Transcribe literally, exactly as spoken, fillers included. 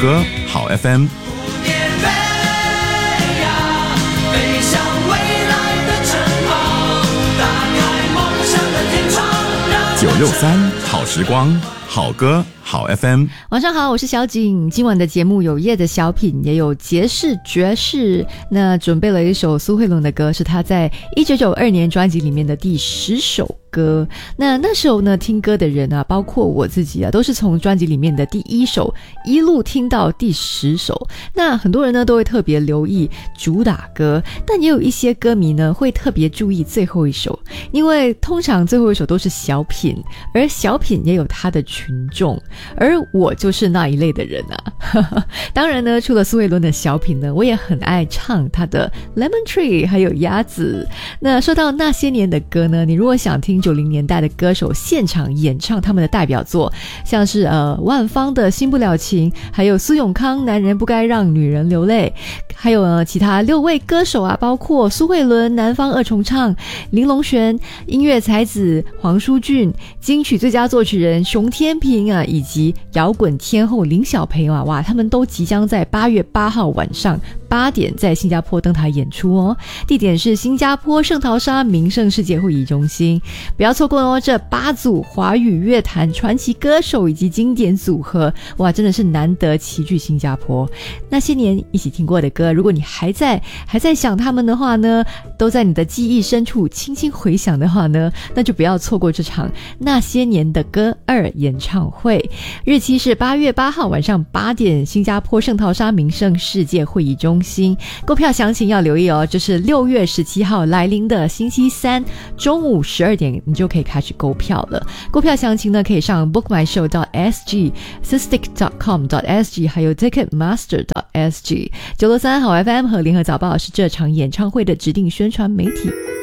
歌好 F M。九六三好时光，好歌好 F M。 晚上好，我是小景。今晚的节目有夜的小品，也有爵士爵士。那准备了一首苏慧伦的歌，是她在一九九二年专辑里面的第十首歌。那那时候呢，听歌的人啊，包括我自己啊，都是从专辑里面的第一首一路听到第十首。那很多人呢都会特别留意主打歌，但也有一些歌迷呢会特别注意最后一首，因为通常最后一首都是小品，而小品也有它的群众，而我就是那一类的人啊。当然呢，除了苏慧伦的小品呢，我也很爱唱她的 Lemon Tree 还有鸭子。那说到那些年的歌呢，你如果想听九零年代的歌手现场演唱他们的代表作，像是呃万芳的新不了情，还有苏永康男人不该让女人流泪，还有呢其他六位歌手啊，包括苏慧伦、南方二重唱、林隆璇、音乐才子黄舒骏、金曲最佳作曲人熊天平啊，以及摇滚天后林小培啊，哇，他们都即将在八月八号晚上八点在新加坡登台演出哦，地点是新加坡圣淘沙名胜世界会议中心，不要错过哦！这八组华语乐坛传奇歌手以及经典组合，哇，真的是难得齐聚新加坡。那些年一起听过的歌，如果你还在还在想他们的话呢，都在你的记忆深处轻轻回响的话呢，那就不要错过这场那些年的歌二演唱会。日期是八月八号晚上八点，新加坡圣淘沙名胜世界会议中心。购票详情要留意哦，就是六月十七号来临的星期三中午十二点，你就可以开始购票了。购票详情呢，可以上 book my show dot s g sistik dot com dot s g 还有 ticketmaster dot s g。 九六三好 F M 和联合早报是这场演唱会的指定宣传媒体。